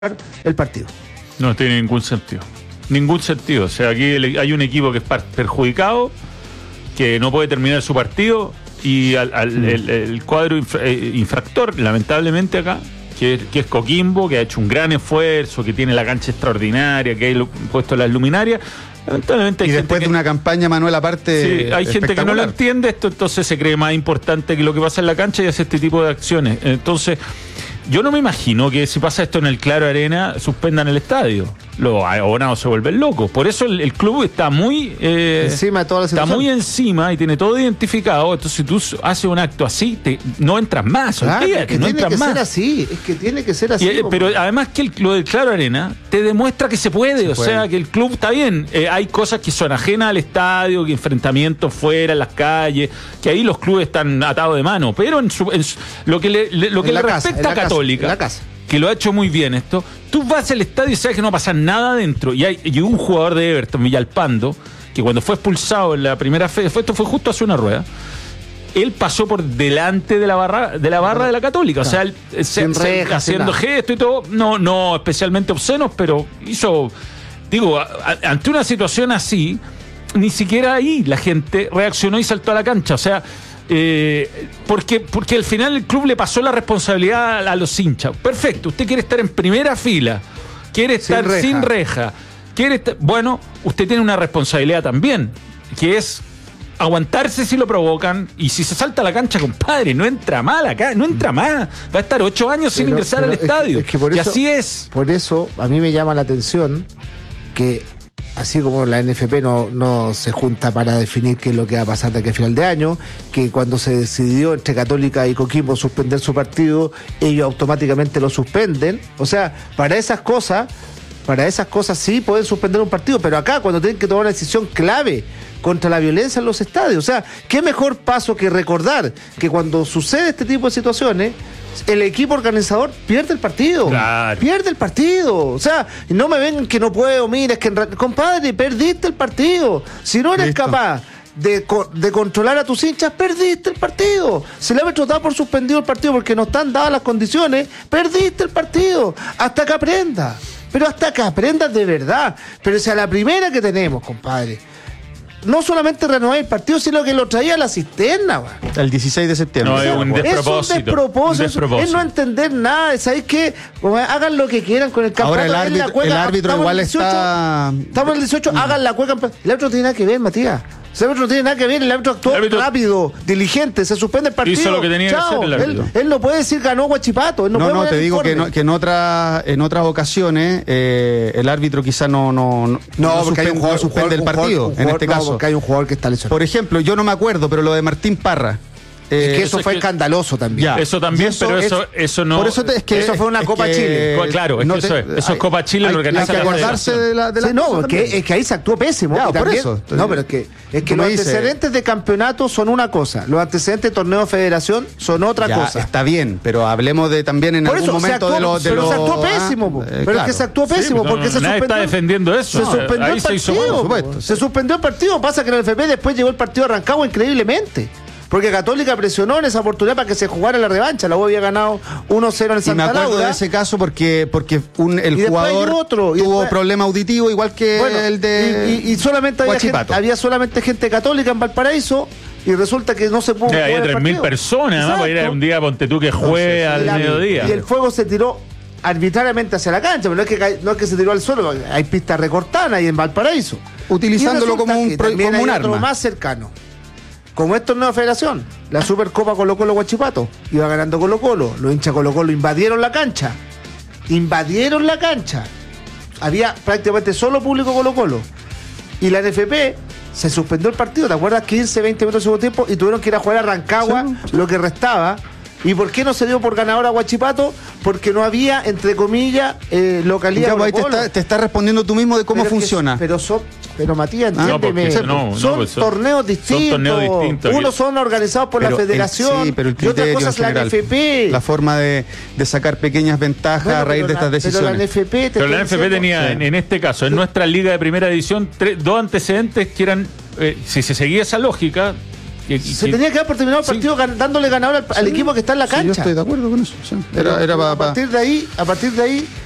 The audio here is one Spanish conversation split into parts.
el partido. No tiene ningún sentido. Ningún sentido. O sea, aquí hay un equipo que es perjudicado, que no puede terminar su partido, y el cuadro infractor, lamentablemente acá, que es Coquimbo, que ha hecho un gran esfuerzo, que tiene la cancha extraordinaria, que ha puesto las luminarias. Lamentablemente hay y después gente de una campaña, Manuel, aparte. Sí, hay gente que no lo entiende esto, entonces se cree más importante que lo que pasa en la cancha y hace este tipo de acciones. Entonces, yo no me imagino que si pasa esto en el Claro Arena, suspendan el estadio. Los abonados se vuelven locos. Por eso el club está muy encima de toda la situación. Está muy encima y tiene todo identificado. Entonces, si tú haces un acto así, no entras más. Claro, es que no tiene que ser así. Es que tiene que ser así. Pero además que lo del Claro Arena te demuestra que se puede. Sea, que el club está bien. Hay cosas que son ajenas al estadio, que enfrentamientos fuera, en las calles, que ahí los clubes están atados de mano. Pero en lo que le respecta a Católica, que lo ha hecho muy bien esto, tú vas al estadio y sabes que no va a pasar nada adentro. Y un jugador de Everton, Villalpando, que cuando fue expulsado en la primera esto fue justo hace una rueda, él pasó por delante de la barra de la Católica, o sea, haciendo gestos y todo, no especialmente obscenos, pero hizo, ante una situación así, ni siquiera ahí la gente reaccionó y saltó a la cancha, o sea, porque al final el club le pasó la responsabilidad a los hinchas. Perfecto, usted quiere estar en primera fila, quiere estar sin reja, bueno, usted tiene una responsabilidad también, que es aguantarse si lo provocan, y si se salta a la cancha, compadre, no entra mal acá, no entra más, va a estar 8 años sin ingresar al estadio. Es que por eso, así es. Por eso a mí me llama la atención que, así como la NFP no se junta para definir qué es lo que va a pasar de aquí a final de año, que cuando se decidió entre Católica y Coquimbo suspender su partido, ellos automáticamente lo suspenden. O sea, para esas cosas sí pueden suspender un partido, pero acá cuando tienen que tomar una decisión clave contra la violencia en los estadios, o sea, qué mejor paso que recordar que cuando sucede este tipo de situaciones, el equipo organizador pierde el partido. Claro. Pierde el partido. O sea, no me vengan que no puedo, mira, es que compadre, perdiste el partido. Si no eres capaz de controlar a tus hinchas, perdiste el partido. Si el árbitro da por suspendido el partido porque no están dadas las condiciones, perdiste el partido. Hasta que aprenda. Pero hasta que aprendas de verdad. Pero si a la primera que tenemos, compadre, no solamente renovar el partido, sino que lo traía a la cisterna, man. El 16 de septiembre. No, es un despropósito. Es no entender nada. ¿Sabéis qué? Hagan lo que quieran con el campeonato. Ahora el árbitro igual está... Estamos en el 18, hagan la cueca. El árbitro no tiene nada que ver, Matías. El árbitro no tiene nada que ver, el árbitro actuó rápido, diligente, se suspende el partido. Hizo lo que tenía que hacer el árbitro. Él no puede decir ganó Huachipato. No, te digo que en otras ocasiones el árbitro quizá no porque hay un jugador suspende el partido, en este caso. Porque hay un jugador que está lesionado. Por ejemplo, yo no me acuerdo, pero lo de Martín Parra. Es que eso fue escandaloso también. Ya, eso también, pero eso no. Por eso eso fue una Copa Chile. Claro, eso es Copa Chile, lo organiza. Hay que acordarse de la no, es que ahí se actuó pésimo. Ya, por eso. No, pero es que los antecedentes de campeonato son una cosa, los antecedentes de torneo de federación son otra cosa. Está bien, pero hablemos también en algún momento de los. Pero se actuó pésimo, pero es que se actuó pésimo porque se suspendió. Nadie está defendiendo eso. Se suspendió el partido. Se suspendió el partido. Pasa que en el FP después llegó el partido arrancado increíblemente. Porque Católica presionó en esa oportunidad para que se jugara la revancha. La U había ganado 1-0 en Santa Laura. Y me acuerdo de ese caso porque el jugador tuvo problema auditivo igual que el de y solamente había solamente gente católica en Valparaíso. Y resulta que no se pudo jugar había 3.000 personas, ¿no? Para ir a un día, ponte tú, que juegue al mediodía. Y el fuego se tiró arbitrariamente hacia la cancha, pero no es que se tiró al suelo. Hay pistas recortadas ahí en Valparaíso. Utilizándolo como un arma. Otro más cercano. Como esto es nueva federación, la Supercopa Colo-Colo Huachipato, iba ganando Colo-Colo, los hinchas Colo-Colo invadieron la cancha, había prácticamente solo público Colo-Colo, y la NFP se suspendió el partido, ¿te acuerdas? 15, 20 minutos de segundo tiempo, y tuvieron que ir a jugar a Rancagua, lo que restaba. ¿Y por qué no se dio por ganador a Huachipato? Porque no había, entre comillas, localidad. Ahí te está respondiendo tú mismo de cómo funciona. Pero Matías, entiéndeme, son torneos distintos. Unos son organizados por la federación, pero el y otra cosa es la NFP. La forma de sacar pequeñas ventajas a raíz de estas decisiones. Pero la NFP tenía, en este caso, en nuestra liga de primera división, 2 antecedentes que eran, si se seguía esa lógica... Se tenía que dar por terminado el partido dándole ganador al equipo que está en la cancha. Yo estoy de acuerdo con eso. A partir de ahí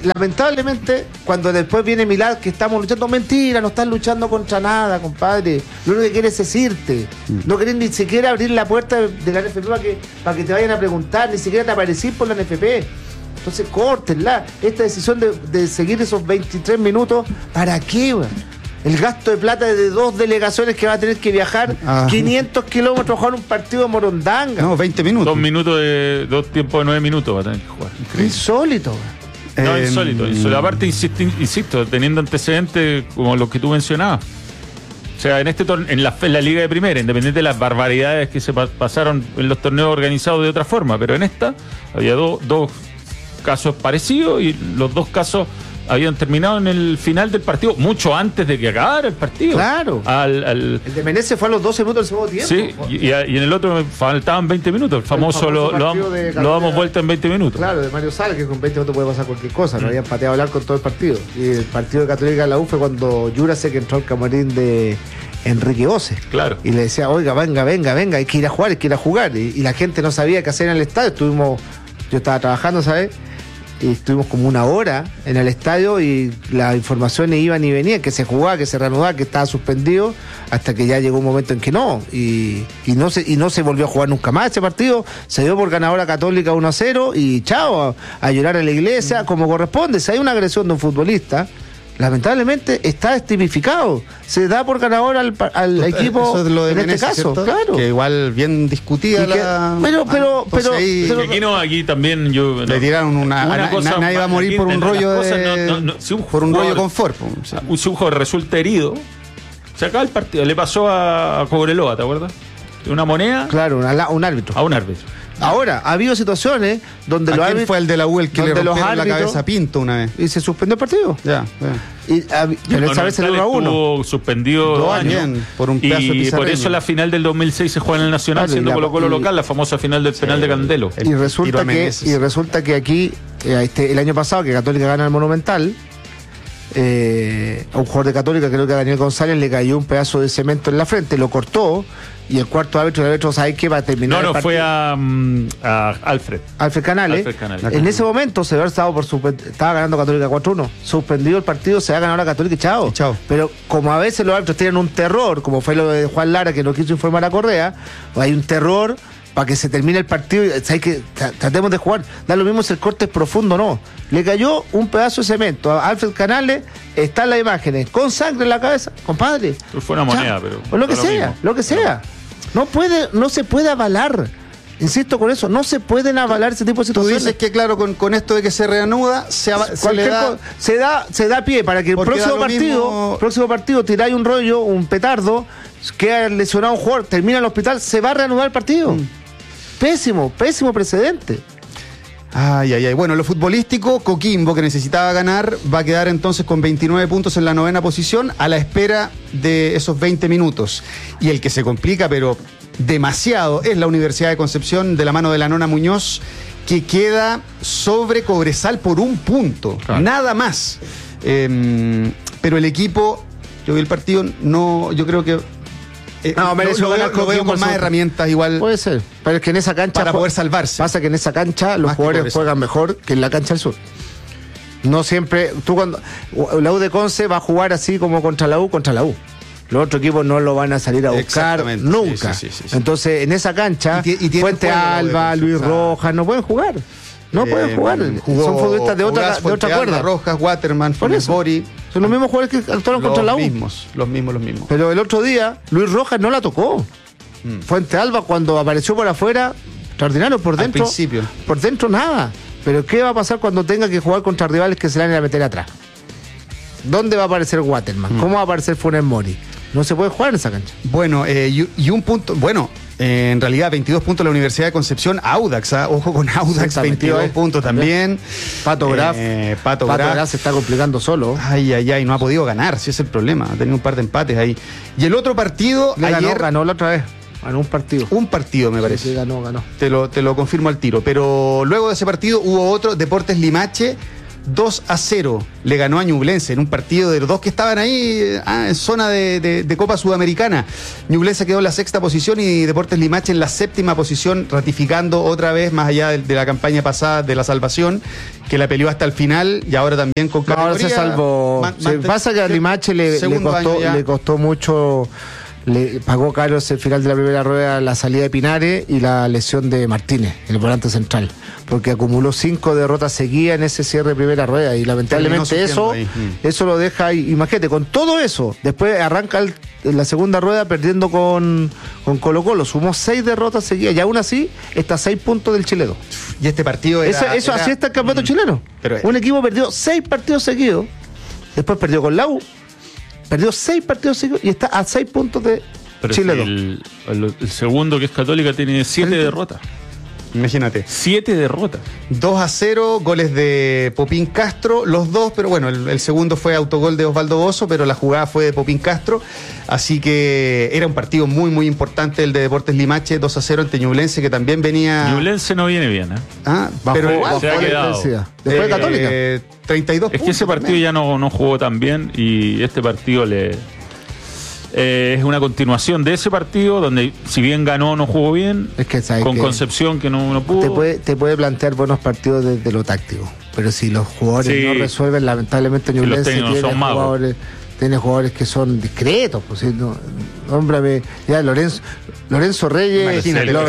lamentablemente, cuando después viene Milad, que estamos luchando, mentira, no están luchando contra nada, compadre. Lo único que quieres es irte. No querés ni siquiera abrir la puerta de la NFP para que te vayan a preguntar, ni siquiera te aparecís por la NFP. Entonces, córtenla. Esta decisión de seguir esos 23 minutos, ¿para qué, güey? El gasto de plata de 2 delegaciones que va a tener que viajar 500 kilómetros a jugar un partido de Morondanga. No, 20 minutos. 2 minutos dos tiempos de 9 minutos va a tener que jugar. Increíble. Insólito. No, insólito. Aparte, insisto, teniendo antecedentes como los que tú mencionabas. O sea, en la Liga de Primera, independiente de las barbaridades que se pasaron en los torneos organizados de otra forma, pero en esta había dos casos parecidos y los 2 casos habían terminado en el final del partido, mucho antes de que acabara el partido. Claro. El de Menezes fue a los 12 minutos del segundo tiempo. Sí, y en el otro faltaban 20 minutos. El famoso lo damos vuelta en 20 minutos. Claro, de Mario Sala, que con 20 minutos puede pasar cualquier cosa. No habían pateado al arco en todo el partido. Y el partido de Católica de la U fue cuando Jurasek entró al camarín de Enrique Ose. Claro. Y le decía, oiga, venga, hay que ir a jugar, Y la gente no sabía qué hacer en el estadio. Yo estaba trabajando, ¿sabes? Y estuvimos como 1 hora en el estadio y las informaciones iban y venían, que se jugaba, que se reanudaba, que estaba suspendido, hasta que ya llegó un momento en que no. Y no se volvió a jugar nunca más ese partido. Se dio por ganadora Católica 1-0 y chao, a llorar a la iglesia, como corresponde. Si hay una agresión de un futbolista, lamentablemente está tipificado. Se da por ganador al equipo. Eso es lo de en Menezes, este caso, ¿cierto? Claro. Que igual bien discutida pero aquí también le tiraron una cosa, nadie va a morir por un rollo por un rollo confort. Si un jugador resulta herido, se acaba el partido. Le pasó a Cobreloa, ¿te acuerdas? Una moneda. Claro, un árbitro. A un árbitro. Ahora, ha habido situaciones donde los árbitros... fue el de la U el que le rompieron la cabeza a Pinto una vez? Y se suspendió el partido. Pero esa vez se dio a 1. Estuvo suspendido 2 años. Por un pedazo de por eso la final del 2006 se juega en el Nacional, siendo Colo-Colo local, la famosa final del penal de Candelo. Y resulta que aquí, el año pasado, que Católica gana el Monumental, a un jugador de Católica, creo que a Daniel González, le cayó un pedazo de cemento en la frente, lo cortó, y el cuarto árbitro, ¿sabe qué? Va a terminar. No, fue a Alfred Canales. En ese momento se había estado estaba ganando Católica 4-1. Suspendido el partido, se ha ganado la Católica y chao. Pero como a veces los árbitros tienen un terror, como fue lo de Juan Lara, que no quiso informar a Correa, hay un terror para que se termine el partido. ¿Sabes que tratemos de jugar? Da lo mismo si el corte es profundo o no. Le cayó un pedazo de cemento a Alfred Canales, están las imágenes, con sangre en la cabeza, compadre. Fue una moneda, pero... O lo que sea. No se puede avalar. Insisto con eso, no se pueden avalar ese tipo de situaciones. Tú dices que, claro, con esto de que se reanuda, se da pie para que el próximo partido tiráis un rollo, un petardo, queda lesionado un jugador, termina en el hospital, se va a reanudar el partido. Pésimo precedente. Bueno, lo futbolístico, Coquimbo, que necesitaba ganar, va a quedar entonces con 29 puntos en la 9ª posición, a la espera de esos 20 minutos. Y el que se complica, pero demasiado, es la Universidad de Concepción, de la mano de la Nona Muñoz, que queda sobre Cobresal por 1 punto. Claro. Nada más. Pero el equipo, yo vi el partido, yo creo que... lo veo con más herramientas igual. Puede ser, pero es que en esa cancha para poder salvarse. Pasa que en esa cancha los jugadores juegan mejor que en la cancha del sur. No siempre, cuando la U de Conce va a jugar así como contra la U. Los otros equipos no lo van a salir a buscar nunca. Sí. Entonces, en esa cancha, Fuente Alba, Luis Rojas, no pueden jugar. No pueden jugar. Son futbolistas de otra cuerda. Rojas, Waterman, Funes Mori. Son los mismos jugadores que actuaron contra la U. Los mismos. Pero el otro día, Luis Rojas no la tocó. Fuente Alba, cuando apareció por afuera, extraordinario, por dentro. Al principio. Por dentro nada. Pero ¿qué va a pasar cuando tenga que jugar contra rivales que se le van a meter atrás? ¿Dónde va a aparecer Waterman? ¿Cómo va a aparecer Funes Mori? No se puede jugar en esa cancha. Bueno, y un punto. Bueno. En realidad, 22 puntos la Universidad de Concepción. Audax, ojo con Audax, 22 puntos también. Pato Graf se está complicando solo. No ha podido ganar, si es el problema. Ha tenido un par de empates ahí. Y el otro partido, ganó la otra vez. Ganó un partido. Un partido, me parece. Sí, ganó. Te lo confirmo al tiro. Pero luego de ese partido hubo otro, Deportes Limache, 2-0 le ganó a Ñublense en un partido de los dos que estaban ahí en zona de Copa Sudamericana. Ñublense quedó en la 6ª posición y Deportes Limache en la 7ª posición, ratificando otra vez, más allá de la campaña pasada de la salvación, que la peleó hasta el final y ahora también con categoría. Ahora se salvó. Pasa que a Limache le costó mucho. Le pagó caro el final de la primera rueda la salida de Pinares y la lesión de Martínez, el volante central, porque acumuló 5 derrotas seguidas en ese cierre de primera rueda y lamentablemente eso lo deja ahí. Imagínate, con todo eso, después arranca en la segunda rueda perdiendo con Colo-Colo, sumó 6 derrotas seguidas y aún así está a 6 puntos del Chile 2. Y este partido eso así está el campeonato chileno. Un equipo perdió 6 partidos seguidos, después perdió con la U, perdió 6 partidos seguidos y está a 6 puntos de Chile 2. El segundo, que es Católica, tiene 7 derrotas. Imagínate. 7 derrotas. 2-0, goles de Popín Castro, los dos, pero bueno, el segundo fue autogol de Osvaldo Bozo, pero la jugada fue de Popín Castro. Así que era un partido muy, muy importante el de Deportes Limache, 2-0 ante Ñublense, que también venía. Ñublense no viene bien, pero bajó la intensidad. Después de Católica. 32 puntos. Es que ese partido ya no jugó tan bien y este partido es una continuación de ese partido donde, si bien ganó, no jugó bien. Es que con Concepción, que no pudo. Te puede plantear buenos partidos desde lo táctico, pero si los jugadores no resuelven, lamentablemente Ñublense tiene jugadores que son discretos. Pues, nómbrame, ya Lorenzo Reyes,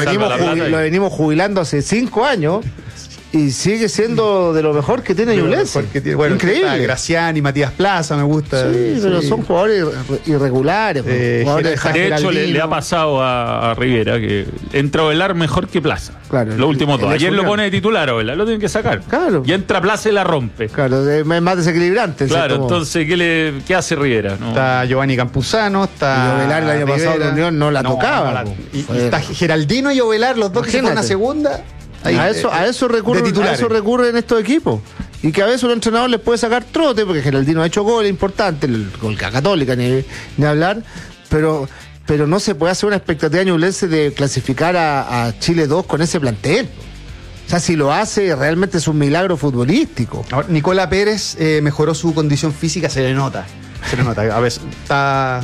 lo venimos jubilando hace 5 años. Y sigue siendo de lo mejor que tiene Ñublense. Increíble. Graciani, Matías Plaza, me gusta. Sí, pero son jugadores irregulares. De hecho, le ha pasado a Rivera que entra Ovelar mejor que Plaza. Claro. Los últimos dos. Ayer lo pone de titular Ovelar, lo tienen que sacar. Claro. Y entra Plaza y la rompe. Claro, es más desequilibrante. Claro, entonces, ¿qué hace Rivera? No. Está Giovanni Campuzano, está. Y Ovelar el año pasado la Unión no la tocaba. Y está Geraldino y Ovelar, los dos que se fueron a segunda. A eso recurren estos equipos. Y que a veces un entrenador les puede sacar trote, porque Geraldino ha hecho goles importantes, el gol Católica, ni hablar, pero no se puede hacer una expectativa ñublense de clasificar a Chile 2 con ese plantel. O sea, si lo hace, realmente es un milagro futbolístico. Ahora, Nicola Pérez mejoró su condición física, se le nota. A veces está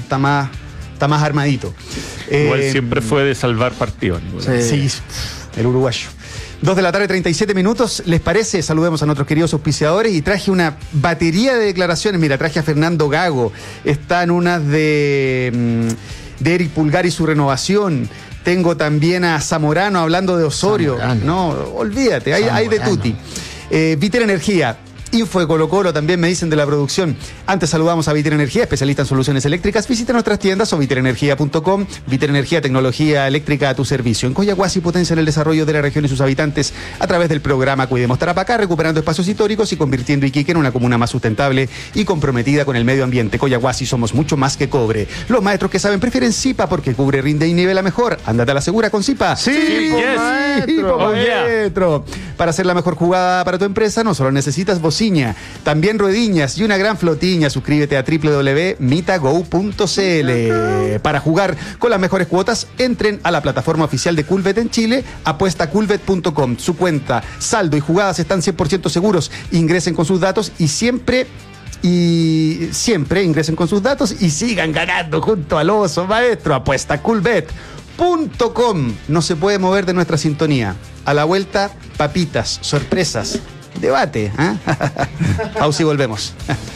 más armadito. Igual siempre fue de salvar partidos. Sí, el uruguayo. 2:37 p.m. ¿Les parece? Saludemos a nuestros queridos auspiciadores y traje una batería de declaraciones. Mira, traje a Fernando Gago. Están unas de Eric Pulgar y su renovación. Tengo también a Zamorano hablando de Osorio. No, olvídate, hay de tutti. Vitel Energía. Info de Colo-Colo también me dicen de la producción. Antes saludamos a Vitel Energía, especialista en soluciones eléctricas. Visita nuestras tiendas o vitelenergia.com. Vitel Energía, tecnología eléctrica a tu servicio. En Coyahuasi potencian el desarrollo de la región y sus habitantes a través del programa Cuidemos Tarapacá, recuperando espacios históricos y convirtiendo Iquique en una comuna más sustentable y comprometida con el medio ambiente. Coyahuasi, somos mucho más que cobre. Los maestros que saben prefieren Zipa porque cubre, rinde y nivela mejor. Ándate a la segura con Zipa. Sí, maestro. Para hacer la mejor jugada para tu empresa, no solo necesitas bocina, también ruediñas y una gran flotiña. Suscríbete a www.mitago.cl. Para jugar con las mejores cuotas, entren a la plataforma oficial de Coolbet en Chile, apuestacoolbet.com. Su cuenta, saldo y jugadas están 100% seguros. Ingresen con sus datos y siempre ingresen con sus datos y sigan ganando junto al oso, maestro. apuestacoolbet.com. No se puede mover de nuestra sintonía. A la vuelta, papitas, sorpresas, debate. Pausa y volvemos.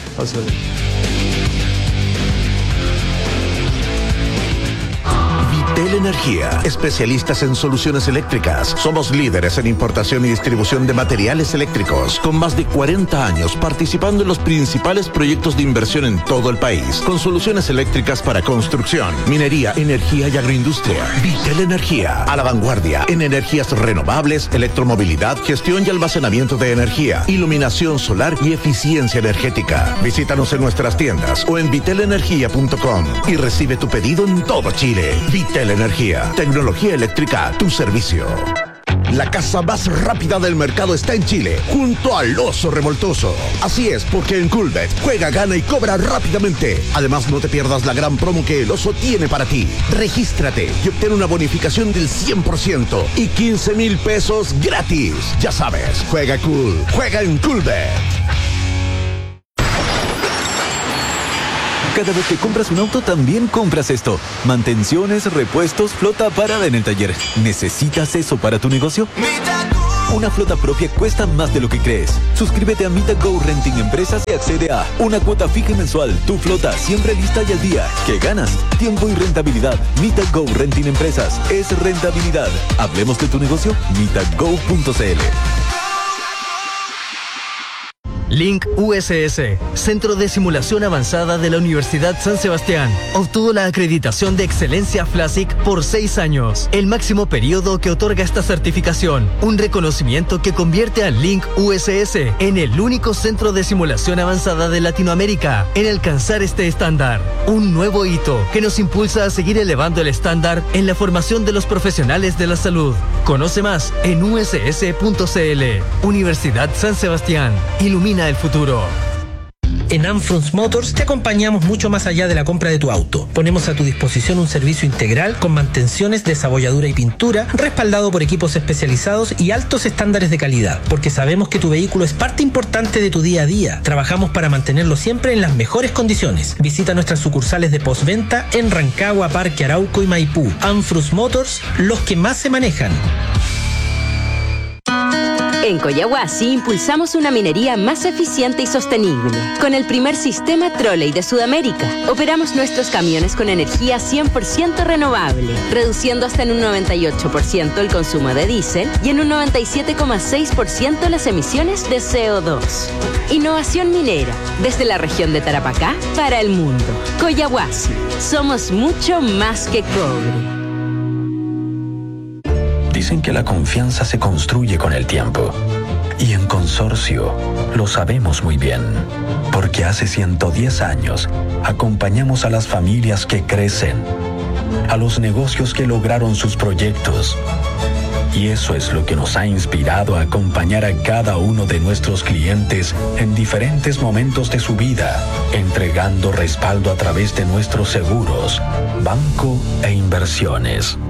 Vitel Energía, especialistas en soluciones eléctricas. Somos líderes en importación y distribución de materiales eléctricos, con más de 40 años participando en los principales proyectos de inversión en todo el país, con soluciones eléctricas para construcción, minería, energía y agroindustria. Vitel Energía, a la vanguardia en energías renovables, electromovilidad, gestión y almacenamiento de energía, iluminación solar y eficiencia energética. Visítanos en nuestras tiendas o en vitelenergia.com y recibe tu pedido en todo Chile. Vitel Energía, tecnología eléctrica a tu servicio. La casa más rápida del mercado está en Chile, junto al Oso Revoltoso. Así es, porque en Coolbet juega, gana y cobra rápidamente. Además, no te pierdas la gran promo que el Oso tiene para ti. Regístrate y obtén una bonificación del 100% y 15,000 pesos gratis. Ya sabes, juega cool, juega en Coolbet. Cada vez que compras un auto, también compras esto. Mantenciones, repuestos, flota parada en el taller. ¿Necesitas eso para tu negocio? Una flota propia cuesta más de lo que crees. Suscríbete a Mita Go Renting Empresas y accede a una cuota fija mensual. Tu flota siempre lista y al día. ¿Qué ganas? Tiempo y rentabilidad. Mita Go Renting Empresas es rentabilidad. Hablemos de tu negocio. mitago.cl. Link USS, Centro de Simulación Avanzada de la Universidad San Sebastián, obtuvo la acreditación de excelencia FLASIC por 6 años, el máximo periodo que otorga esta certificación, un reconocimiento que convierte a Link USS en el único centro de simulación avanzada de Latinoamérica en alcanzar este estándar, un nuevo hito que nos impulsa a seguir elevando el estándar en la formación de los profesionales de la salud. Conoce más en uss.cl. Universidad San Sebastián, ilumina el futuro. En Amfrons Motors te acompañamos mucho más allá de la compra de tu auto. Ponemos a tu disposición un servicio integral con mantenciones, desabolladura y pintura, respaldado por equipos especializados y altos estándares de calidad, porque sabemos que tu vehículo es parte importante de tu día a día. Trabajamos para mantenerlo siempre en las mejores condiciones. Visita nuestras sucursales de postventa en Rancagua, Parque Arauco y Maipú. Amfrons Motors, los que más se manejan. En Collahuasi impulsamos una minería más eficiente y sostenible. Con el primer sistema Trolley de Sudamérica, operamos nuestros camiones con energía 100% renovable, reduciendo hasta en un 98% el consumo de diésel y en un 97,6% las emisiones de CO2. Innovación minera, desde la región de Tarapacá para el mundo. Collahuasi, somos mucho más que cobre. Dicen que la confianza se construye con el tiempo. Y en Consorcio lo sabemos muy bien, porque hace 110 años acompañamos a las familias que crecen, a los negocios que lograron sus proyectos. Y eso es lo que nos ha inspirado a acompañar a cada uno de nuestros clientes en diferentes momentos de su vida, entregando respaldo a través de nuestros seguros, banco e inversiones.